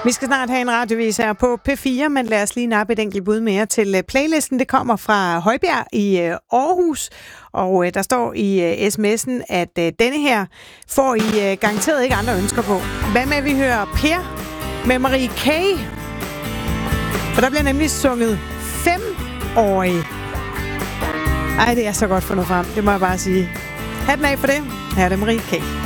Vi skal snart have en radiovis her på P4, men lad os lige nappe et enkelt bud mere til playlisten. Det kommer fra Højbjerg i Aarhus, og der står i sms'en, at denne her får I garanteret ikke andre ønsker på. Hvad med, vi hører Per med Marie K? For der bliver nemlig sunget 5-årig. Ej, det er så godt fundet frem, det må jeg bare sige. Hatten af for det. Her er det Marie K.